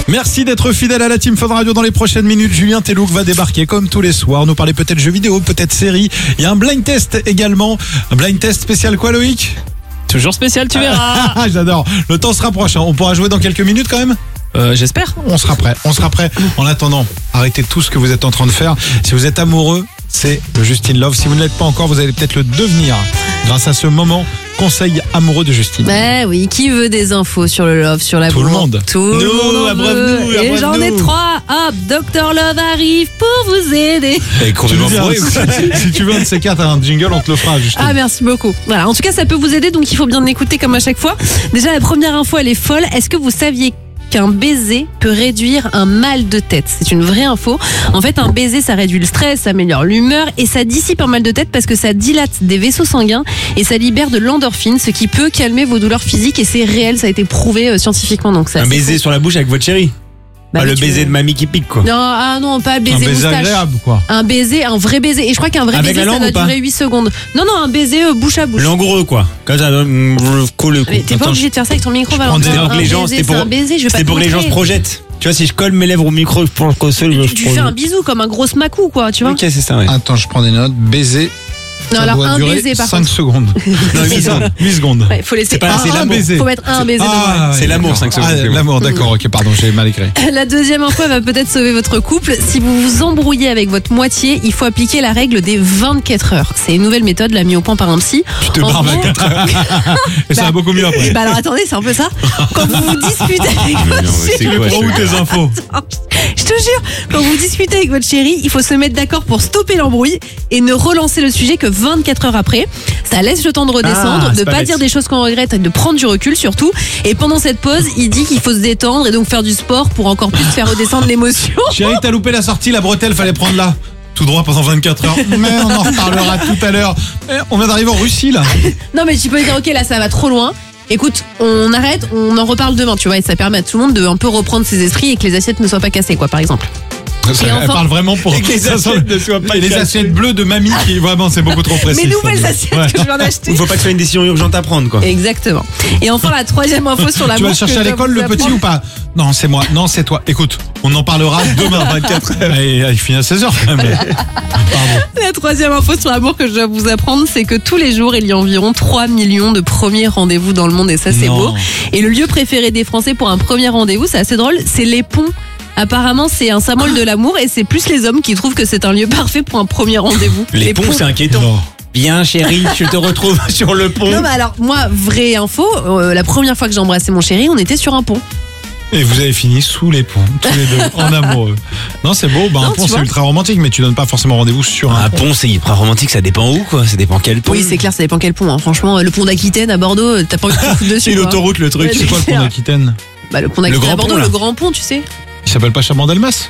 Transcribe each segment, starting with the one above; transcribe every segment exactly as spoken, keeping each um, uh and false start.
Merci d'être fidèle à la Team Fun Radio. Dans les prochaines minutes, Julien Telouk va débarquer comme tous les soirs, nous parler peut-être jeux vidéo, peut-être séries. Il y a un blind test également. Un blind test spécial quoi, Loïc? Toujours spécial, tu verras. J'adore. Le temps se rapproche. On pourra jouer dans quelques minutes quand même? Euh, j'espère. On sera prêt. On sera prêt. En attendant, arrêtez tout ce que vous êtes en train de faire. Si vous êtes amoureux, c'est le Justine Love. Si vous ne l'êtes pas encore, vous allez peut-être le devenir grâce à ce moment. Conseil amoureux de Justine. Bah oui, qui veut des infos sur le love, sur l'amour? Tout le monde. Tout le Nous, monde en abreuve-nous, veut. Et abreuve-nous. j'en ai trois. Hop, docteur Love arrive pour vous aider. Et tu veux dire, si, si tu veux un de ces quatre, un jingle, on te le fera, Justine. Ah, merci beaucoup. Voilà, en tout cas, ça peut vous aider, donc il faut bien écouter comme à chaque fois. Déjà, la première info, elle est folle. Est-ce que vous saviez qu'un baiser peut réduire un mal de tête? C'est une vraie info. En fait, un baiser, ça réduit le stress, ça améliore l'humeur et ça dissipe un mal de tête parce que ça dilate des vaisseaux sanguins et ça libère de l'endorphine, ce qui peut calmer vos douleurs physiques et c'est réel, ça a été prouvé euh, scientifiquement. Donc ça, Un baiser sur la bouche avec votre chérie. Bah, Pas le tu baiser veux- de mamie qui pique, quoi. Non, ah non, pas le baiser Un baiser moustache. agréable, quoi. Un baiser, un vrai baiser. Et je crois qu'un vrai Avec baiser, la ça langue doit ou pas durer huit secondes. Non, non, un baiser euh, bouche à bouche. Langoureux, quoi. Comme ça, euh, colle. Mais t'es pas Attends, obligé de faire ça avec ton micro, Valentin. C'était pour que Un les gens, baiser, c'était pour, c'est un baiser, je vais pas c'était te pour que les gens se montrer. projettent. Tu vois, si je colle mes lèvres au micro pour que seul, je Tu fais un bisou comme un gros smacou, quoi, tu vois. Ok, c'est ça, ouais. Attends, je prends des notes. Baiser. Non, Ça alors doit un durer baiser par cinq contre. secondes. Non, huit secondes. huit secondes. Ouais, faut laisser. C'est pas- Ah, c'est un l'amour. baiser. Faut mettre un baiser dedans. Ah, C'est ouais, l'amour, d'accord. cinq secondes, Ah, c'est bon. l'amour, d'accord, ok, pardon, j'ai mal écrit. La deuxième info elle va peut-être sauver votre couple. Si vous vous embrouillez avec votre moitié, il faut appliquer la règle des vingt-quatre heures. C'est une nouvelle méthode, là, mise au point par un psy. Tu te En barres à gros- quatre heures. Et ça va beaucoup mieux après. Bah alors attendez, c'est un peu ça. Quand vous vous disputez avec Non, votre mais c'est chérie, quoi, Prends où tes infos? je te jure, quand vous discutez avec votre chérie, il faut se mettre d'accord pour stopper l'embrouille et ne relancer le sujet que vingt-quatre heures après. Ça laisse le temps de redescendre, Ah, de c'est pas, pas bête. dire des choses qu'on regrette et de prendre du recul surtout. Et pendant cette pause, il dit qu'il faut se détendre et donc faire du sport pour encore plus faire redescendre l'émotion. Chérie, t'as loupé la sortie, la bretelle, fallait prendre là. Tout droit pendant vingt-quatre heures. Mais on en reparlera tout à l'heure. Eh, On vient d'arriver en Russie, là. Non mais tu peux dire ok là ça va trop loin. Écoute, on arrête, on en reparle demain, tu vois, et ça permet à tout le monde de un peu reprendre ses esprits et que les assiettes ne soient pas cassées, quoi, par exemple. Ça, Et elle enfin- parle vraiment pour Et que les ça sent- assiettes ne soient pas Et les cassées. assiettes bleues de mamie qui vraiment c'est beaucoup trop précis. Mes nouvelles ça. assiettes Ouais. que je viens d'acheter. Il faut pas que ce soit une décision urgente à prendre, quoi. Exactement. Et enfin la troisième info sur la Tu vas le chercher à l'école le petit ou pas? Non, c'est moi. Non, c'est toi. Écoute, on en parlera demain vingt-quatre heures. Et il finit à seize heures quand même. Pardon. La troisième info sur l'amour que je dois vous apprendre, c'est que tous les jours, il y a environ trois millions de premiers rendez-vous dans le monde et ça, c'est Non. beau. Et le lieu préféré des Français pour un premier rendez-vous, c'est assez drôle, c'est les ponts. Apparemment, c'est un symbole de l'amour et c'est plus les hommes qui trouvent que c'est un lieu parfait pour un premier rendez-vous. Les ponts, c'est inquiétant. Non. Bien, chérie, je te retrouve sur le pont. Non, mais alors, moi, vraie info, euh, la première fois que j'ai embrassé mon chéri, on était sur un pont. Et vous avez fini sous les ponts, tous les deux, en amoureux. Non, c'est beau. Bah, un Non, pont, tu c'est vois. ultra romantique, mais tu donnes pas forcément rendez-vous sur un Un pont. pont, c'est hyper romantique, ça dépend où, quoi. Ça dépend quel pont. Oui, c'est clair, ça dépend quel pont. Hein. Franchement, le pont d'Aquitaine à Bordeaux, euh, t'as pas envie de te foutre dessus. C'est une quoi. autoroute, le truc. Ouais, C'est quoi le pont clair. d'Aquitaine? Bah, le pont d'Aquitaine grand à Bordeaux, pont, là. le grand pont, tu sais. Il s'appelle pas Chaban-Delmas?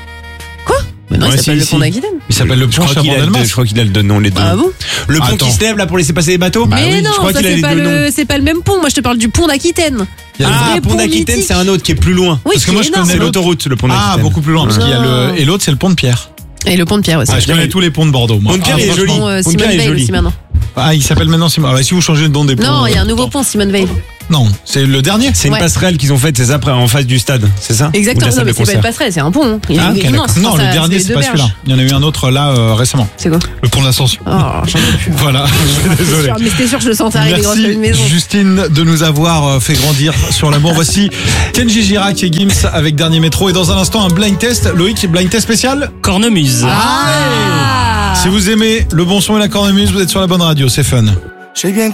Mais non, Ouais, il s'appelle si, le si. pont d'Aquitaine. Il s'appelle le Je pont crois qu'il a le Chaban-Delmas. deux- je crois qu'il a le deux noms, les deux. Ah bon? Le pont Attends. qui se lève, là, pour laisser passer les bateaux. Bah Mais oui, non, je crois ça qu'il a c'est les pas, deux noms. le... c'est pas le même pont. Moi, je te parle du pont d'Aquitaine. Il y a le- Ah, vrai pont pont d'Aquitaine, mythique. c'est un autre qui est plus loin. Oui, Parce que qui moi, est je énorme. connais C'est l'autre. l'autoroute, le pont Ah, d'Aquitaine. beaucoup plus loin, parce qu'il y a Non. le. Et l'autre, c'est le pont de Pierre. Et le pont de Pierre aussi. Ah, je connais tous les ponts de Bordeaux, moi. Pont de Pierre, Ah, il est franchement. joli. Pont, euh, Pont de Pierre Simone est Veil joli. aussi maintenant. Ah, il s'appelle maintenant Simon. Ah, bah, si vous changez le nom des ponts. Non, il y a un euh, nouveau pourtant. pont, Simone Veil. Non, c'est le dernier. C'est une Ouais. passerelle qu'ils ont faite, c'est ça, après, en face du stade, c'est ça? Ou Exactement, la non, salle mais de c'est pas une concert. passerelle, c'est un pont. hein. Il est Ah, ok, immense. d'accord. Non, Ça, le dernier, les c'est deux pas berges. celui-là. Il y en a eu un autre là euh, récemment. C'est quoi? Le pont d'Ascension. Oh, j'en ai plus. Voilà, je suis désolé. Sûr, Mais c'était sûr que je le sentais arriver grâce à Merci une maison. Justine de nous avoir euh, fait grandir sur l'amour. Voici Kenji Girac et Gims avec Dernier Métro. Et dans un instant, un blind test. Loïc, blind test spécial. Cornemuse. Ah Si vous aimez le bon son et la cornemuse, vous êtes sur la bonne radio. C'est fun. J'ai bien